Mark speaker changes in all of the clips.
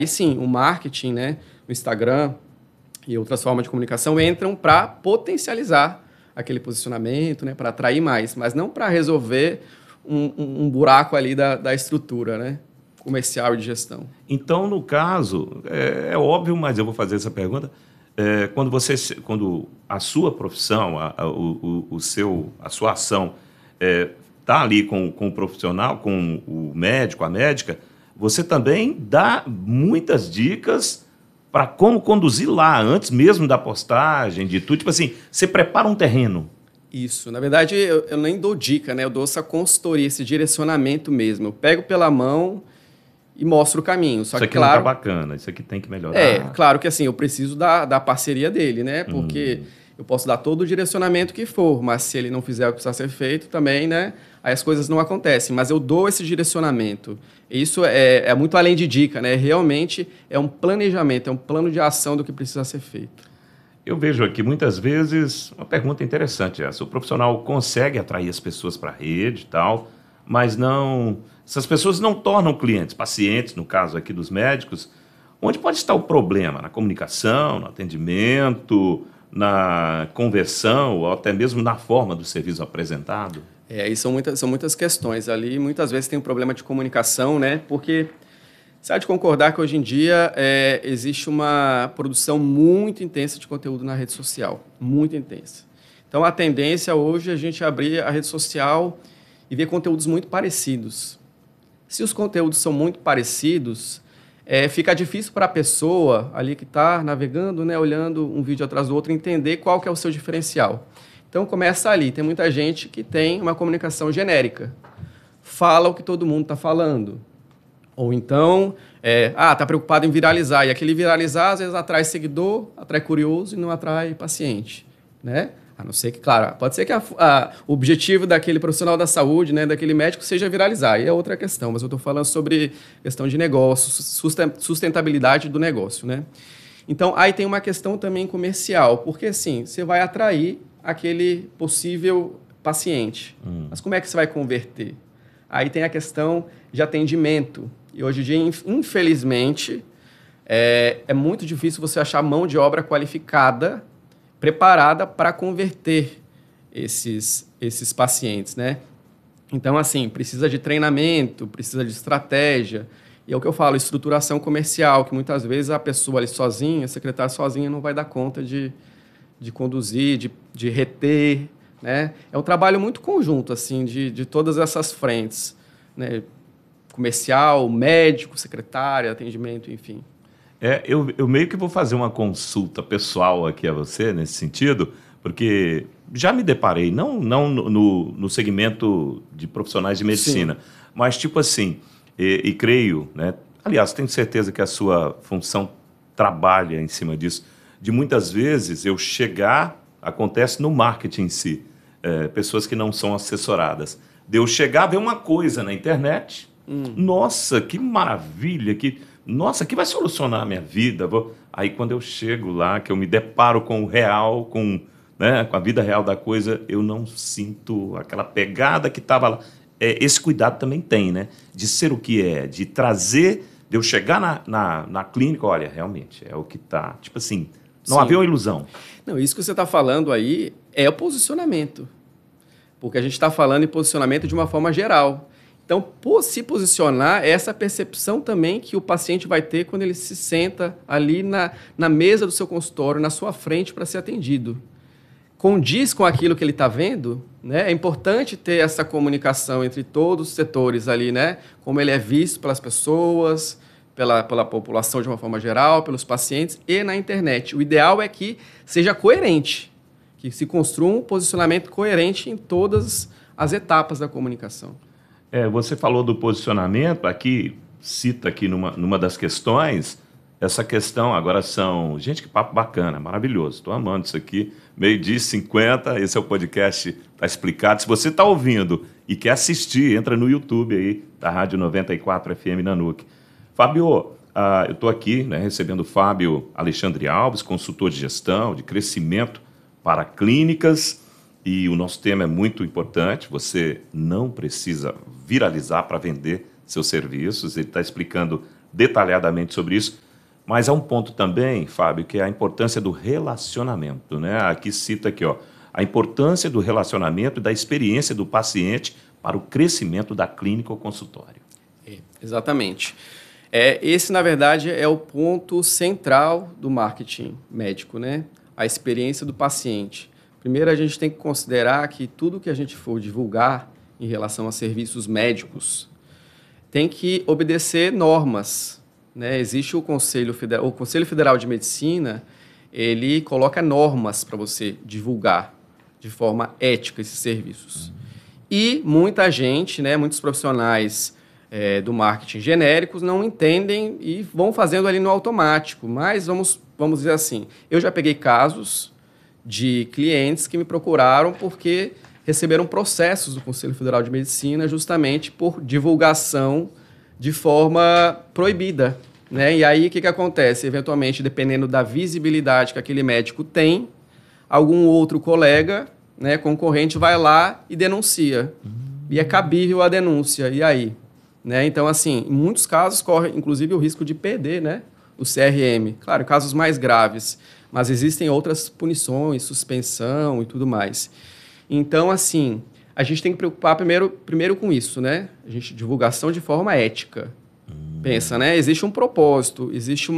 Speaker 1: E sim, o marketing, né, o Instagram e outras formas de comunicação entram para potencializar aquele posicionamento, né, para atrair mais, mas não para resolver um buraco ali da estrutura, né, comercial e de gestão.
Speaker 2: Então, no caso, é óbvio, mas eu vou fazer essa pergunta. Quando a sua profissão, a sua ação está ali com o profissional, com o médico, a médica, você também dá muitas dicas para como conduzir lá, antes mesmo da postagem, de tudo. Tipo assim, você prepara um terreno.
Speaker 1: Isso. Na verdade, eu nem dou dica, né? Eu dou essa consultoria, esse direcionamento mesmo. Eu pego pela mão e mostro o caminho. Só
Speaker 2: Isso aqui
Speaker 1: claro,
Speaker 2: não está bacana, isso aqui tem que melhorar.
Speaker 1: Claro que assim, eu preciso da parceria dele, né? Porque eu posso dar todo o direcionamento que for, mas se ele não fizer o que precisa ser feito também, né? Aí as coisas não acontecem. Mas eu dou esse direcionamento. Isso é muito além de dica, né? Realmente é um planejamento, é um plano de ação do que precisa ser feito.
Speaker 2: Eu vejo aqui muitas vezes uma pergunta interessante essa. O profissional consegue atrair as pessoas para a rede e tal, mas não... Essas pessoas não tornam clientes, pacientes, no caso aqui dos médicos. Onde pode estar o problema? Na comunicação, no atendimento, na conversão ou até mesmo na forma do serviço apresentado?
Speaker 1: Aí são muitas questões ali. Muitas vezes tem um problema de comunicação, né? Porque você há de concordar que hoje em dia existe uma produção muito intensa de conteúdo na rede social. Muito intensa. Então, a tendência hoje é a gente abrir a rede social e ver conteúdos muito parecidos. Se os conteúdos são muito parecidos, fica difícil para a pessoa ali que está navegando, né, olhando um vídeo atrás do outro, entender qual que é o seu diferencial. Então, começa ali. Tem muita gente que tem uma comunicação genérica. Fala o que todo mundo está falando. Ou então, está preocupado em viralizar. E aquele viralizar, às vezes, atrai seguidor, atrai curioso e não atrai paciente, né? A não ser que, claro, pode ser que o objetivo daquele profissional da saúde, né, daquele médico, seja viralizar. Aí é outra questão, mas eu estou falando sobre questão de negócio, sustentabilidade do negócio, né? Então, aí tem uma questão também comercial, porque, assim, você vai atrair aquele possível paciente. Mas como é que você vai converter? Aí tem a questão de atendimento. E hoje em dia, infelizmente, é muito difícil você achar mão de obra qualificada, preparada para converter esses pacientes, né? Então, assim, precisa de treinamento, precisa de estratégia. E é o que eu falo, estruturação comercial, que muitas vezes a pessoa ali sozinha, a secretária sozinha, não vai dar conta de conduzir, de reter, né? É um trabalho muito conjunto, assim, de todas essas frentes, né? Comercial, médico, secretária, atendimento, enfim.
Speaker 2: Eu meio que vou fazer uma consulta pessoal aqui a você, nesse sentido, porque já me deparei, não no segmento de profissionais de medicina, sim, mas tipo assim, e creio, né? Aliás, tenho certeza que a sua função trabalha em cima disso, de muitas vezes eu chegar, acontece no marketing em si, pessoas que não são assessoradas, de eu chegar a ver uma coisa na internet, nossa, que maravilha, nossa, que vai solucionar a minha vida. Aí quando eu chego lá, que eu me deparo com o real, com a vida real da coisa, eu não sinto aquela pegada que estava lá. Esse cuidado também tem, né? De ser o que é, de trazer, de eu chegar na clínica, olha, realmente, é o que está. Tipo assim, não havia uma ilusão.
Speaker 1: Não, isso que você está falando aí é o posicionamento. Porque a gente está falando em posicionamento de uma forma geral. Então, por se posicionar, essa percepção também que o paciente vai ter quando ele se senta ali na mesa do seu consultório, na sua frente, para ser atendido. Condiz com aquilo que ele está vendo, né? É importante ter essa comunicação entre todos os setores ali, né? Como ele é visto pelas pessoas, pela população de uma forma geral, pelos pacientes e na internet. O ideal é que seja coerente, que se construa um posicionamento coerente em todas as etapas da comunicação.
Speaker 2: Você falou do posicionamento, aqui, cita aqui numa das questões, essa questão, agora são... Gente, que papo bacana, maravilhoso, estou amando isso aqui, 12h50, esse é o podcast, está explicado. Se você está ouvindo e quer assistir, entra no YouTube aí, da Rádio 94 FM Nanuque. Fábio, eu estou aqui, né, recebendo o Fábio Alexandre Alves, consultor de gestão, de crescimento para clínicas, e o nosso tema é muito importante, você não precisa viralizar para vender seus serviços, ele está explicando detalhadamente sobre isso, mas há um ponto também, Fábio, que é a importância do relacionamento, né? Aqui cita aqui, ó, a importância do relacionamento e da experiência do paciente para o crescimento da clínica ou consultório.
Speaker 1: Exatamente. Esse, na verdade, é o ponto central do marketing médico, né? A experiência do paciente. Primeiro, a gente tem que considerar que tudo que a gente for divulgar em relação a serviços médicos tem que obedecer normas, né? Existe o Conselho Federal de Medicina, ele coloca normas para você divulgar de forma ética esses serviços. E muita gente, né, muitos profissionais do marketing genéricos não entendem e vão fazendo ali no automático. Mas vamos dizer assim, eu já peguei casos de clientes que me procuraram porque receberam processos do Conselho Federal de Medicina justamente por divulgação de forma proibida, né? E aí o que acontece? Eventualmente, dependendo da visibilidade que aquele médico tem, algum outro colega, né, concorrente vai lá e denuncia. E é cabível a denúncia. E aí? Né? Então, assim, em muitos casos corre, inclusive, o risco de perder, né, o CRM. Claro, casos mais graves, mas existem outras punições, suspensão e tudo mais. Então, assim, a gente tem que preocupar primeiro com isso, né? Divulgação de forma ética. Pensa, né? Existe um propósito, existe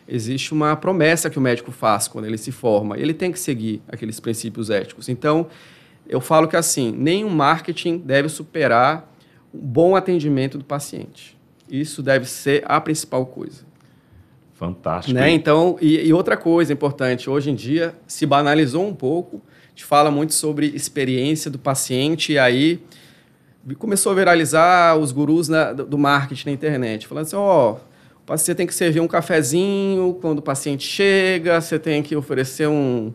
Speaker 1: uma promessa que o médico faz quando ele se forma. Ele tem que seguir aqueles princípios éticos. Então, eu falo que, assim, nenhum marketing deve superar um bom atendimento do paciente. Isso deve ser a principal coisa.
Speaker 2: Fantástico.
Speaker 1: Né? Então, e outra coisa importante, hoje em dia se banalizou um pouco, a gente fala muito sobre experiência do paciente, e aí começou a viralizar os gurus do marketing na internet, falando assim, você tem que servir um cafezinho quando o paciente chega, você tem que oferecer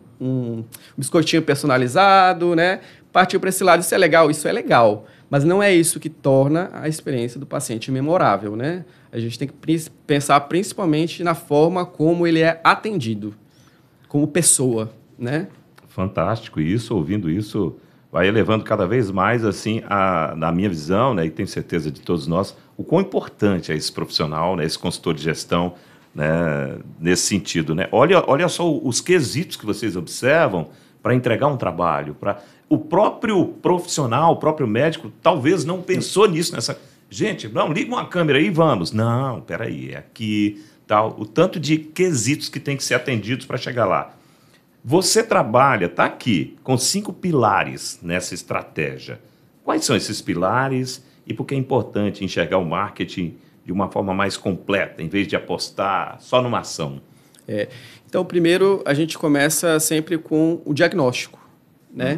Speaker 1: um biscoitinho personalizado, né? Partiu para esse lado, isso é legal, mas não é isso que torna a experiência do paciente memorável, né? A gente tem que pensar principalmente na forma como ele é atendido, como pessoa, né?
Speaker 2: Fantástico, e ouvindo isso, vai elevando cada vez mais, assim, na minha visão, né, e tenho certeza de todos nós, o quão importante é esse profissional, né, esse consultor de gestão, né, nesse sentido, né? Olha só os quesitos que vocês observam para entregar um trabalho, para o próprio profissional, o próprio médico, talvez não pensou nisso, gente, não, liga uma câmera aí e vamos. Não, peraí, é aqui, tal, o tanto de quesitos que tem que ser atendidos para chegar lá. Você trabalha, está aqui, com 5 pilares nessa estratégia. Quais são esses pilares e por que é importante enxergar o marketing de uma forma mais completa, em vez de apostar só numa ação?
Speaker 1: Então, primeiro, a gente começa sempre com o diagnóstico, né?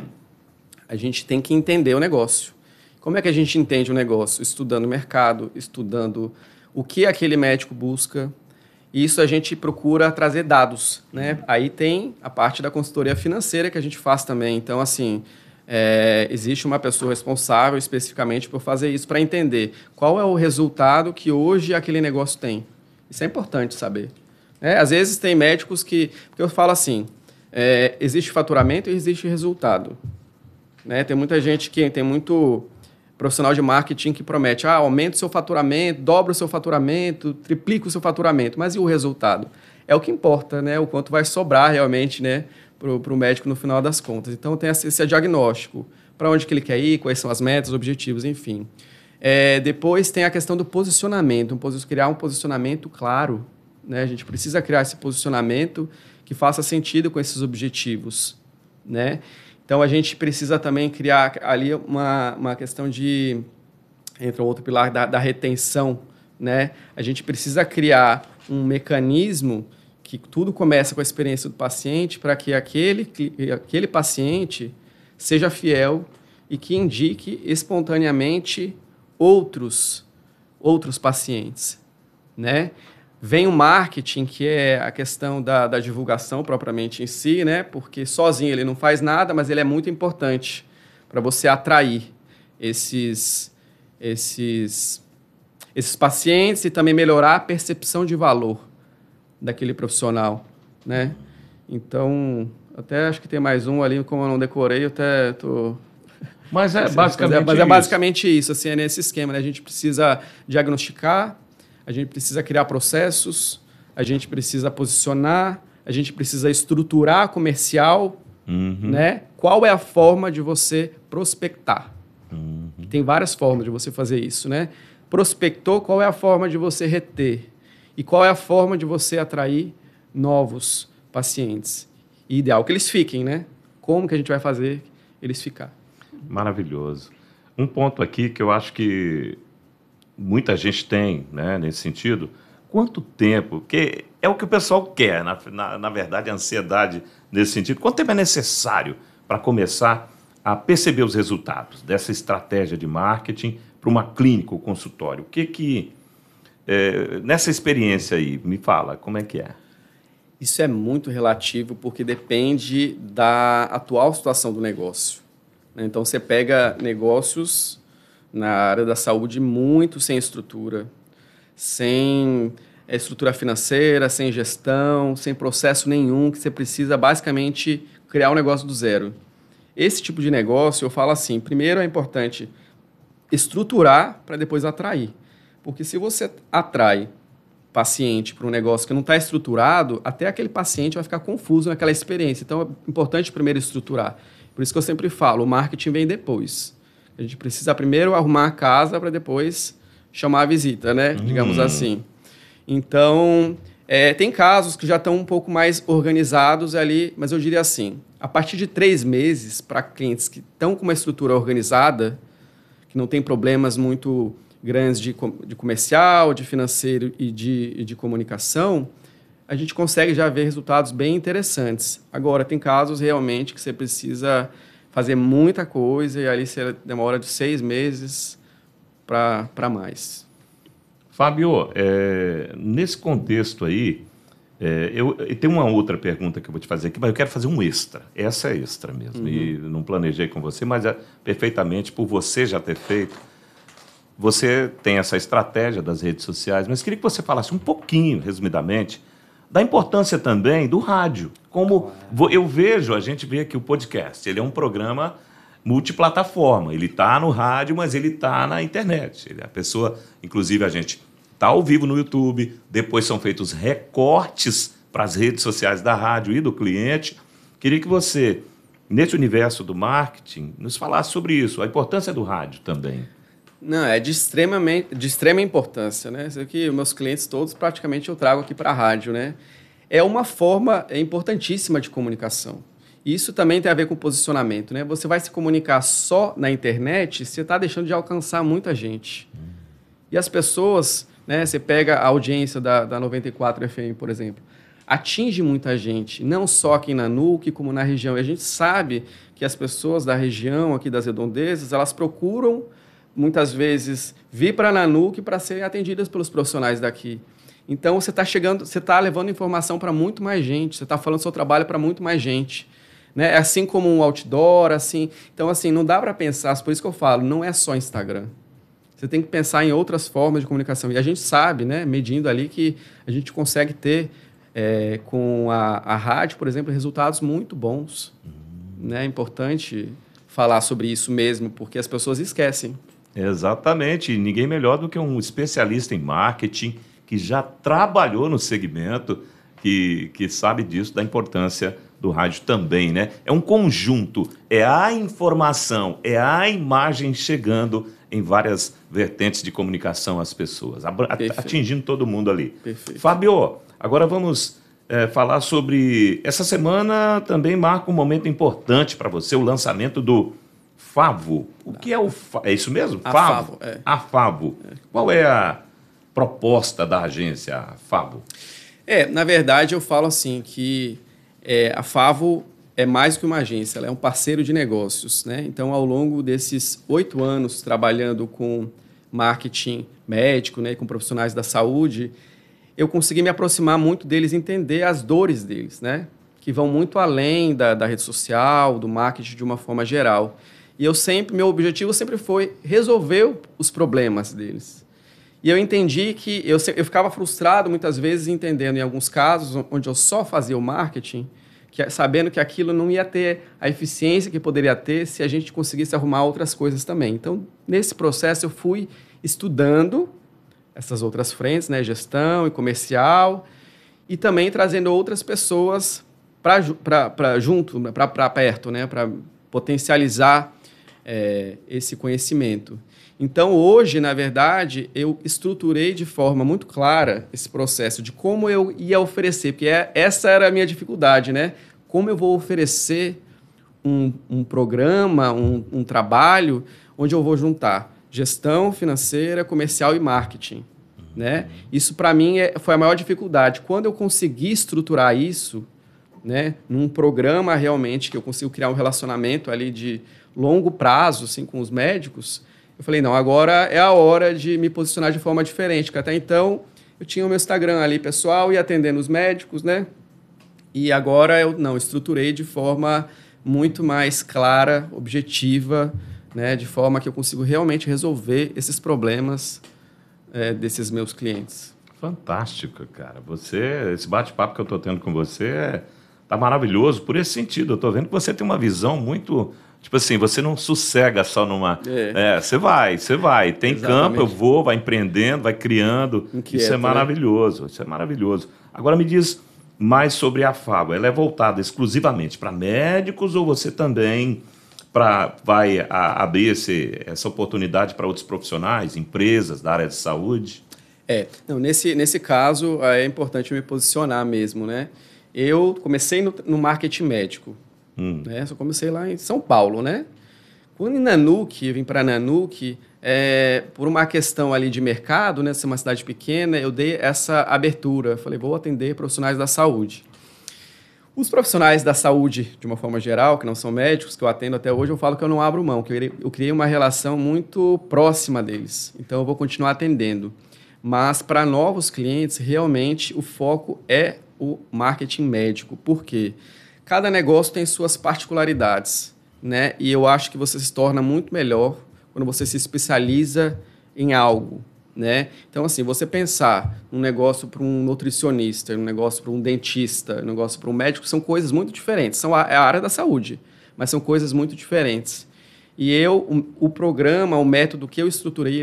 Speaker 1: A gente tem que entender o negócio. Como é que a gente entende o negócio? Estudando o mercado, estudando o que aquele médico busca. Isso a gente procura trazer dados, né? Aí tem a parte da consultoria financeira que a gente faz também. Então, assim, existe uma pessoa responsável especificamente por fazer isso, para entender qual é o resultado que hoje aquele negócio tem. Isso é importante saber. Às vezes tem médicos porque eu falo assim, existe faturamento e existe resultado. Né? Tem muita gente tem muito profissional de marketing que promete, aumenta o seu faturamento, dobra o seu faturamento, triplica o seu faturamento. Mas e o resultado? É o que importa, né? O quanto vai sobrar realmente, né, para o médico no final das contas. Então, tem esse diagnóstico. Para onde que ele quer ir, quais são as metas, os objetivos, enfim. Depois tem a questão do posicionamento. Criar um posicionamento claro. Né? A gente precisa criar esse posicionamento que faça sentido com esses objetivos. Né? Então, a gente precisa também criar ali uma questão de... Entra outro pilar da retenção, né? A gente precisa criar um mecanismo que tudo começa com a experiência do paciente para que aquele paciente seja fiel e que indique espontaneamente outros pacientes, né? Vem o marketing, que é a questão da divulgação propriamente em si, né? Porque sozinho ele não faz nada, mas ele é muito importante para você atrair esses pacientes e também melhorar a percepção de valor daquele profissional, né? Então, até acho que tem mais um ali, como eu não decorei, eu até estou...
Speaker 2: Mas é basicamente
Speaker 1: basicamente isso, assim, é nesse esquema, né? A gente precisa diagnosticar, a gente precisa criar processos, a gente precisa posicionar, a gente precisa estruturar comercial, né? Qual é a forma de você prospectar? Tem várias formas de você fazer isso, né? Prospectou, qual é a forma de você reter? E qual é a forma de você atrair novos pacientes? E ideal que eles fiquem, né? Como que a gente vai fazer eles ficar?
Speaker 2: Maravilhoso. Um ponto aqui que eu acho que muita gente tem, né, nesse sentido, quanto tempo, que é o que o pessoal quer, na verdade, a ansiedade nesse sentido, quanto tempo é necessário para começar a perceber os resultados dessa estratégia de marketing para uma clínica ou consultório? O que nessa experiência aí, me fala, como é que é?
Speaker 1: Isso é muito relativo porque depende da atual situação do negócio. Então, você pega negócios na área da saúde muito sem estrutura, sem estrutura financeira, sem gestão, sem processo nenhum, que você precisa basicamente criar um negócio do zero. Esse tipo de negócio, eu falo assim, primeiro é importante estruturar para depois atrair. Porque se você atrai paciente para um negócio que não está estruturado, até aquele paciente vai ficar confuso naquela experiência. Então, é importante primeiro estruturar. Por isso que eu sempre falo, o marketing vem depois. A gente precisa primeiro arrumar a casa para depois chamar a visita, né? Digamos assim. Então, tem casos que já estão um pouco mais organizados ali, mas eu diria assim, a partir de 3 meses, para clientes que estão com uma estrutura organizada, que não tem problemas muito grandes de comercial, de financeiro e de comunicação, a gente consegue já ver resultados bem interessantes. Agora, tem casos realmente que você precisa fazer muita coisa e ali você demora de 6 meses para mais.
Speaker 2: Fábio, nesse contexto aí, eu tenho uma outra pergunta que eu vou te fazer aqui, mas eu quero fazer um extra. Essa é extra mesmo. E não planejei com você, mas perfeitamente por você já ter feito. Você tem essa estratégia das redes sociais, mas queria que você falasse um pouquinho, resumidamente, da importância também do rádio. Como eu vejo, a gente vê aqui o podcast, ele é um programa multiplataforma. Ele está no rádio, mas ele está na internet. A pessoa, inclusive a gente está ao vivo no YouTube, depois são feitos recortes para as redes sociais da rádio e do cliente. Queria que você, nesse universo do marketing, nos falasse sobre isso, a importância do rádio também.
Speaker 1: Não, é de extrema importância, né? Isso aqui, meus clientes todos, praticamente eu trago aqui para a rádio, né? É uma forma importantíssima de comunicação. Isso também tem a ver com posicionamento, né? Você vai se comunicar só na internet, você está deixando de alcançar muita gente. E as pessoas, né? Você pega a audiência da 94 FM, por exemplo, atinge muita gente, não só aqui na NUC, como na região. E a gente sabe que as pessoas da região aqui das redondezas, elas procuram muitas vezes vir para a Nanuc para serem atendidas pelos profissionais daqui. Então, você está levando informação para muito mais gente, você está falando seu trabalho para muito mais gente. Né? Assim como um outdoor, assim. Então, assim, não dá para pensar, por isso que eu falo, não é só Instagram. Você tem que pensar em outras formas de comunicação. E a gente sabe, né, medindo ali, que a gente consegue ter, com a rádio, por exemplo, resultados muito bons. Né? É importante falar sobre isso mesmo, porque as pessoas esquecem.
Speaker 2: Exatamente, e ninguém melhor do que um especialista em marketing que já trabalhou no segmento, que sabe disso, da importância do rádio também, né? É um conjunto, é a informação, é a imagem chegando em várias vertentes de comunicação às pessoas, atingindo todo mundo ali.
Speaker 1: Perfeito.
Speaker 2: Fábio, agora vamos falar sobre... Essa semana também marca um momento importante para você, o lançamento do Favo. O que é o Favo? É isso mesmo?
Speaker 1: Favo.
Speaker 2: A Favo. Qual é a proposta da agência, a Favo?
Speaker 1: Na verdade, eu falo assim que a Favo é mais que uma agência, ela é um parceiro de negócios. Né? Então, ao longo desses 8 anos trabalhando com marketing médico, né, com profissionais da saúde, eu consegui me aproximar muito deles, entender as dores deles, né? Que vão muito além da rede social, do marketing de uma forma geral. E meu objetivo sempre foi resolver os problemas deles. E eu entendi que eu ficava frustrado muitas vezes entendendo, em alguns casos, onde eu só fazia o marketing, sabendo que aquilo não ia ter a eficiência que poderia ter se a gente conseguisse arrumar outras coisas também. Então, nesse processo, eu fui estudando essas outras frentes, né? Gestão e comercial, e também trazendo outras pessoas para perto, né? Para potencializar esse conhecimento. Então, hoje, na verdade, eu estruturei de forma muito clara esse processo de como eu ia oferecer, porque essa era a minha dificuldade, né? Como eu vou oferecer um programa, um trabalho, onde eu vou juntar gestão financeira, comercial e marketing, né? Isso, para mim, foi a maior dificuldade. Quando eu consegui estruturar isso, né, num programa realmente que eu consigo criar um relacionamento ali de longo prazo, assim, com os médicos, eu falei, não, agora é a hora de me posicionar de forma diferente, porque até então eu tinha o meu Instagram ali pessoal e atendendo os médicos, né? E agora eu estruturei de forma muito mais clara, objetiva, né? De forma que eu consigo realmente resolver esses problemas desses meus clientes.
Speaker 2: Fantástico, cara. Esse bate-papo que eu estou tendo com você tá maravilhoso por esse sentido. Eu estou vendo que você tem uma visão muito... Tipo assim, você não sossega só numa... Você vai. Tem
Speaker 1: Exatamente.
Speaker 2: campo, eu vou, vai empreendendo, vai criando.
Speaker 1: Inquieto,
Speaker 2: isso é maravilhoso, né? Isso é maravilhoso. Agora me diz mais sobre a Favo. Ela é voltada exclusivamente para médicos ou você também vai abrir essa oportunidade para outros profissionais, empresas da área de saúde?
Speaker 1: Nesse caso, é importante me posicionar mesmo, né? Eu comecei no marketing médico, né? Só comecei lá em São Paulo, né? Quando eu vim para Nanuque, por uma questão ali de mercado, né? Ser uma cidade pequena, eu dei essa abertura. Falei, vou atender profissionais da saúde. Os profissionais da saúde, de uma forma geral, que não são médicos, que eu atendo até hoje, eu falo que eu não abro mão, que eu criei uma relação muito próxima deles. Então, eu vou continuar atendendo. Mas, para novos clientes, realmente, o foco é o marketing médico. Por quê? Cada negócio tem suas particularidades, né? E eu acho que você se torna muito melhor quando você se especializa em algo, né? Então, assim, você pensar num negócio para um nutricionista, um negócio para um dentista, um negócio para um médico, são coisas muito diferentes. É a área da saúde, mas são coisas muito diferentes. E o programa, o método que eu estruturei,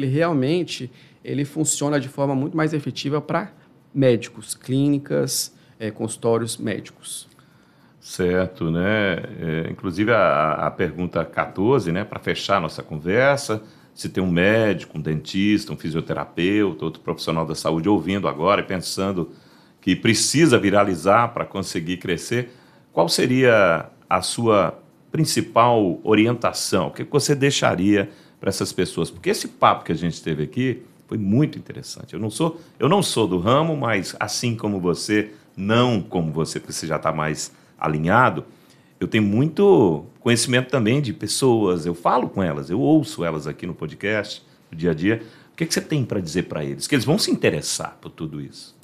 Speaker 1: ele funciona de forma muito mais efetiva para médicos, clínicas, consultórios médicos.
Speaker 2: Certo, né? Inclusive a pergunta 14, né? Para fechar a nossa conversa, se tem um médico, um dentista, um fisioterapeuta, outro profissional da saúde ouvindo agora e pensando que precisa viralizar para conseguir crescer, qual seria a sua principal orientação? O que você deixaria para essas pessoas? Porque esse papo que a gente teve aqui foi muito interessante. Eu não sou do ramo, mas assim como você, porque você já está mais alinhado, eu tenho muito conhecimento também de pessoas, eu falo com elas, eu ouço elas aqui no podcast, no dia a dia. O que você tem para dizer para eles? Que eles vão se interessar por tudo isso.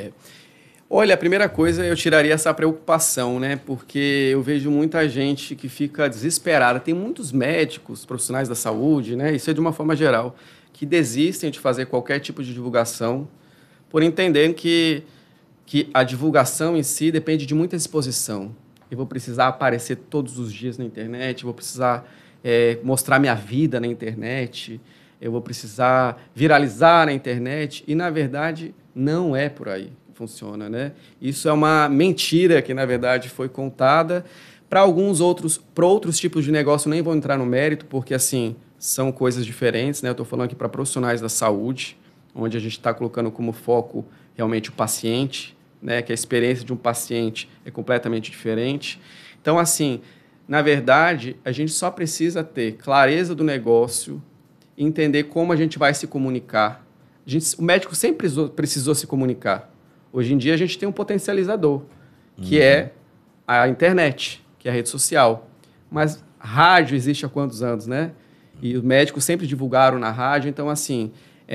Speaker 1: Olha, a primeira coisa, eu tiraria essa preocupação, né? Porque eu vejo muita gente que fica desesperada. Tem muitos médicos, profissionais da saúde, né? Isso é de uma forma geral, que desistem de fazer qualquer tipo de divulgação, por entender que a divulgação em si depende de muita exposição. Eu vou precisar aparecer todos os dias na internet, eu vou precisar mostrar minha vida na internet, eu vou precisar viralizar na internet, e, na verdade, não é por aí que funciona, né? Isso é uma mentira que, na verdade, foi contada. Para outros tipos de negócio, nem vou entrar no mérito, porque, assim, são coisas diferentes, né? Eu estou falando aqui para profissionais da saúde, onde a gente está colocando como foco realmente o paciente, né, que a experiência de um paciente é completamente diferente. Então, assim, na verdade, a gente só precisa ter clareza do negócio, entender como a gente vai se comunicar. O médico sempre precisou se comunicar. Hoje em dia, a gente tem um potencializador, que é a internet, que é a rede social. Mas rádio existe há quantos anos, né? E os médicos sempre divulgaram na rádio. Então, assim,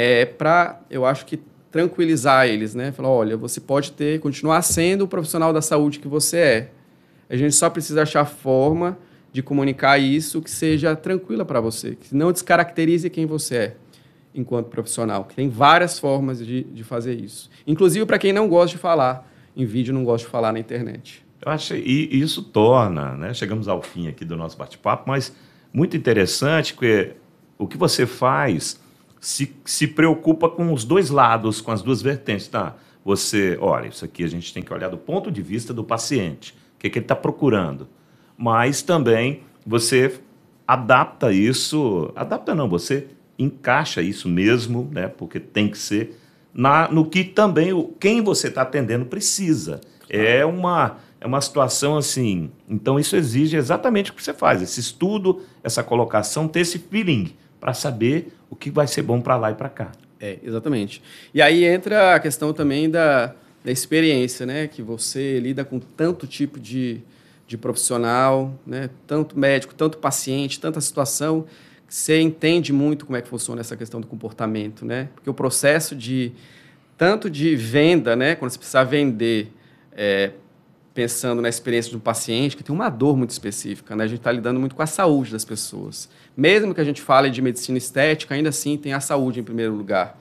Speaker 1: eu acho que tranquilizar eles, né? Falar, olha, você pode continuar sendo o profissional da saúde que você é. A gente só precisa achar forma de comunicar isso que seja tranquila para você, que não descaracterize quem você é enquanto profissional. Que tem várias formas de fazer isso. Inclusive para quem não gosta de falar em vídeo, não gosta de falar na internet.
Speaker 2: Eu acho que isso torna, né? Chegamos ao fim aqui do nosso bate-papo, mas muito interessante, porque o que você faz se preocupa com os dois lados, com as duas vertentes, tá? Você, olha, isso aqui a gente tem que olhar do ponto de vista do paciente, o que ele está procurando. Mas também você adapta isso, você encaixa isso mesmo, né? Porque tem que ser, no que também quem você está atendendo precisa. É uma situação assim. Então, isso exige exatamente o que você faz, esse estudo, essa colocação, ter esse feeling para saber o que vai ser bom para lá e para cá.
Speaker 1: Exatamente. E aí entra a questão também da experiência, né? Que você lida com tanto tipo de profissional, né? Tanto médico, tanto paciente, tanta situação, que você entende muito como é que funciona essa questão do comportamento, né? Porque o processo tanto de venda, né? Quando você precisa vender, pensando na experiência de um paciente que tem uma dor muito específica, né? A gente está lidando muito com a saúde das pessoas. Mesmo que a gente fale de medicina estética, ainda assim tem a saúde em primeiro lugar.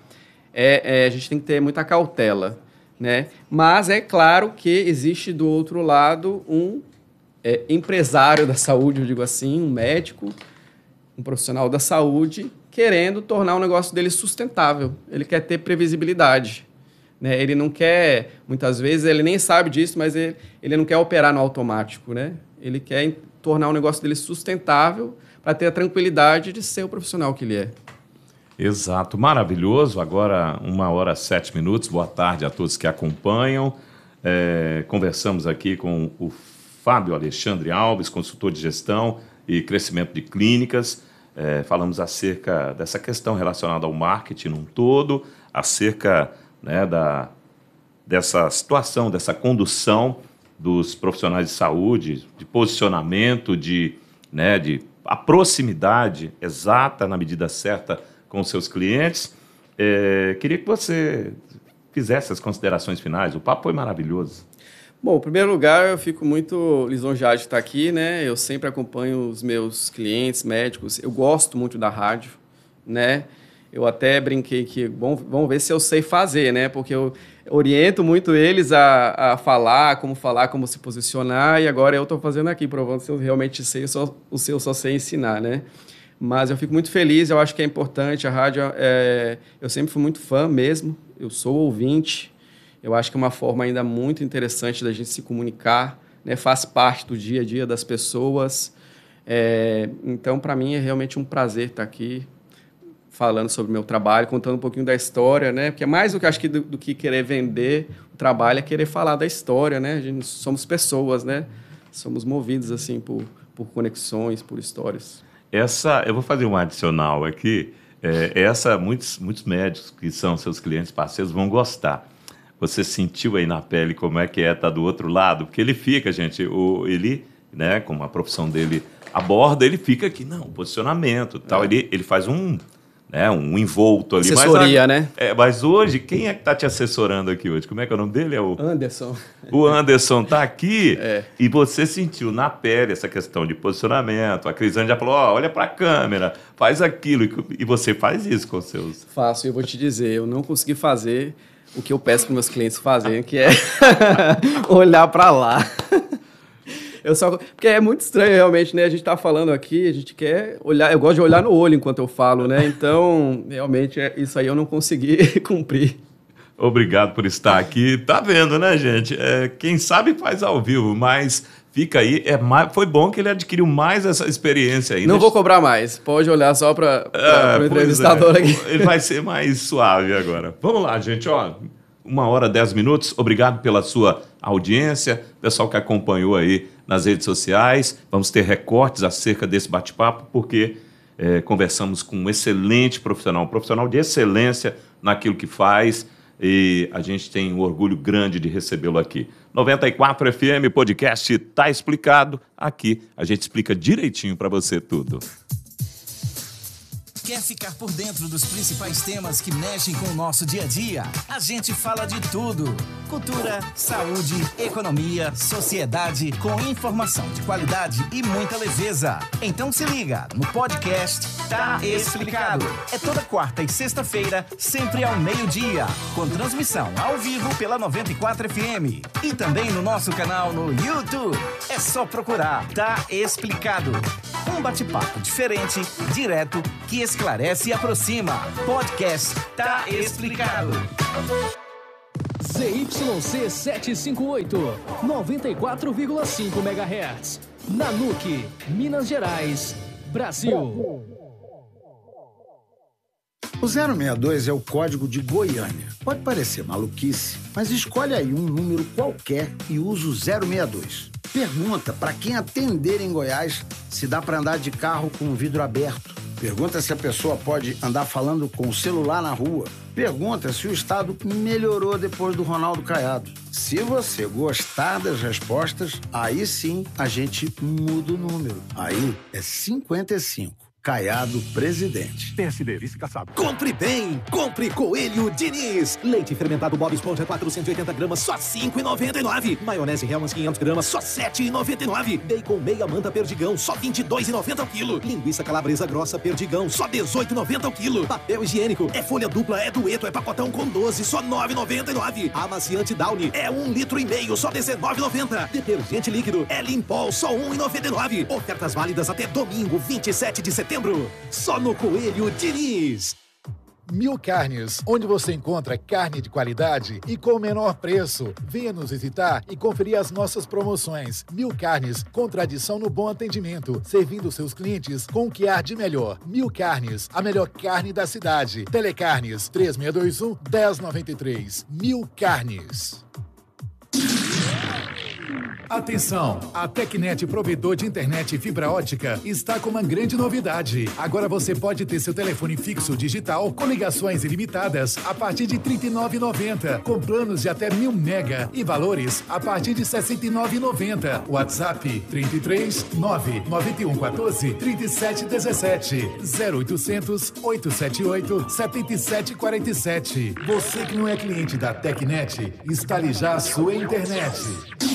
Speaker 1: A gente tem que ter muita cautela, né? Mas é claro que existe do outro lado um empresário da saúde, eu digo assim, um médico, um profissional da saúde, querendo tornar o negócio dele sustentável. Ele quer ter previsibilidade. Né? Ele não quer, muitas vezes, ele nem sabe disso, mas ele não quer operar no automático. Né? Ele quer tornar o negócio dele sustentável para ter a tranquilidade de ser o profissional que ele é.
Speaker 2: Exato, maravilhoso. Agora, 1h07. Boa tarde a todos que acompanham. Conversamos aqui com o Fábio Alexandre Alves, consultor de gestão e crescimento de clínicas. Falamos acerca dessa questão relacionada ao marketing num todo, acerca, né, dessa situação, dessa condução dos profissionais de saúde, de posicionamento, de a proximidade exata, na medida certa, com os seus clientes. Queria que você fizesse as considerações finais. O papo foi maravilhoso.
Speaker 1: Bom, em primeiro lugar, eu fico muito lisonjeado de estar aqui, né? Eu sempre acompanho os meus clientes, médicos. Eu gosto muito da rádio, né? Eu até brinquei que, vamos ver se eu sei fazer, né? Porque eu oriento muito eles a falar, como se posicionar, e agora eu estou fazendo aqui, provando se eu realmente sei, o seu só sei ensinar, né? Mas eu fico muito feliz, eu acho que é importante. A rádio, eu sempre fui muito fã mesmo, eu sou ouvinte. Eu acho que é uma forma ainda muito interessante da gente se comunicar, né? Faz parte do dia a dia das pessoas. Então, para mim, é realmente um prazer estar aqui falando sobre o meu trabalho, contando um pouquinho da história, né? Porque é mais do que, acho que do que querer vender o trabalho, é querer falar da história, né? A gente somos pessoas, né? Somos movidos assim, por conexões, por histórias.
Speaker 2: Eu vou fazer um adicional aqui. Muitos médicos que são seus clientes parceiros vão gostar. Você sentiu aí na pele como é estar do outro lado? Porque ele fica, gente, ele, né, como a profissão dele aborda, ele fica aqui, posicionamento e tal. Ele faz um envolto ali.
Speaker 1: Assessoria, né?
Speaker 2: Mas hoje, quem é que está te assessorando aqui hoje? Como é que é o nome dele?
Speaker 1: Anderson.
Speaker 2: O Anderson está aqui e você sentiu na pele essa questão de posicionamento. A Crisane já falou, olha para a câmera, faz aquilo. E você faz isso com os seus...
Speaker 1: Faço, eu vou te dizer, eu não consegui fazer o que eu peço para meus clientes fazerem, que é olhar para lá. Porque é muito estranho, realmente, né? A gente está falando aqui, a gente quer olhar... Eu gosto de olhar no olho enquanto eu falo, né? Então, realmente, isso aí eu não consegui cumprir.
Speaker 2: Obrigado por estar aqui. Tá vendo, né, gente? Quem sabe faz ao vivo, mas fica aí. Foi bom que ele adquiriu mais essa experiência aí.
Speaker 1: Não vou cobrar mais. Pode olhar só para o entrevistador aqui.
Speaker 2: Ele vai ser mais suave agora. Vamos lá, gente. 1h10. Obrigado pela sua audiência. Pessoal que acompanhou aí nas redes sociais. Vamos ter recortes acerca desse bate-papo, porque conversamos com um excelente profissional, um profissional de excelência naquilo que faz, e a gente tem um orgulho grande de recebê-lo aqui. 94 FM Podcast Tá Explicado. Aqui a gente explica direitinho para você tudo.
Speaker 3: Quer ficar por dentro dos principais temas que mexem com o nosso dia a dia? A gente fala de tudo: cultura, saúde, economia, sociedade, com informação de qualidade e muita leveza. Então se liga no podcast Tá Explicado. É toda quarta e sexta-feira, sempre ao meio-dia, com transmissão ao vivo pela 94 FM e também no nosso canal no YouTube. É só procurar Tá Explicado. Um bate-papo diferente, direto, que esclarece e aproxima. Podcast Tá Explicado.
Speaker 4: ZYC 758, 94,5 MHz. Nanuque, Minas Gerais, Brasil.
Speaker 5: O 062 é o código de Goiânia. Pode parecer maluquice, mas escolhe aí um número qualquer e usa o 062. Pergunta para quem atender em Goiás se dá para andar de carro com o vidro aberto. Pergunta se a pessoa pode andar falando com o celular na rua. Pergunta se o estado melhorou depois do Ronaldo Caiado. Se você gostar das respostas, aí sim a gente muda o número. Aí é 55. Caiado presidente.
Speaker 6: PSD, vice-caçado.
Speaker 7: Compre bem, compre Coelho Diniz. Leite fermentado Bob Esponja 480 gramas, só R$ 5,99. Maionese Hellmann's 500 gramas, só R$ 7,99. Bacon meia manta Perdigão, só R$ 22,90 o quilo. Linguiça calabresa grossa Perdigão, só R$ 18,90 o quilo. Papel higiênico, é folha dupla, é dueto, é pacotão com 12, só R$ 9,99. Amaciante Downy, é 1,5 litros, só R$ 19,90. Detergente líquido, é Limpol, só R$ 1,99. Ofertas válidas até domingo, 27 de setembro. Só no Coelho Diniz.
Speaker 6: Mil Carnes, onde você encontra carne de qualidade e com o menor preço. Venha nos visitar e conferir as nossas promoções. Mil Carnes, com tradição no bom atendimento, servindo seus clientes com o que há de melhor. Mil Carnes, a melhor carne da cidade. Telecarnes, 3621-1093. Mil Carnes. Atenção! A Tecnet, provedor de internet e fibra ótica, está com uma grande novidade. Agora você pode ter seu telefone fixo digital com ligações ilimitadas a partir de R$ 39,90, com planos de até 1.000 mega e valores a partir de R$ 69,90. WhatsApp 33 991 14 37 17 0800 878 7747. Você que não é cliente da Tecnet, instale já a sua internet.